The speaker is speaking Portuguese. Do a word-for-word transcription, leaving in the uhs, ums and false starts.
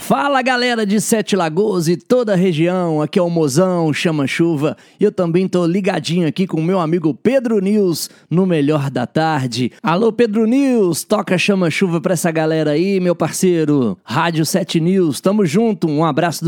Fala galera de Sete Lagoas e toda a região, aqui é o Mozão, Chama Chuva, e eu também tô ligadinho aqui com o meu amigo Pedro News no Melhor da Tarde. Alô Pedro News, toca Chama Chuva pra essa galera aí, meu parceiro. Rádio Sete News, tamo junto, um abraço do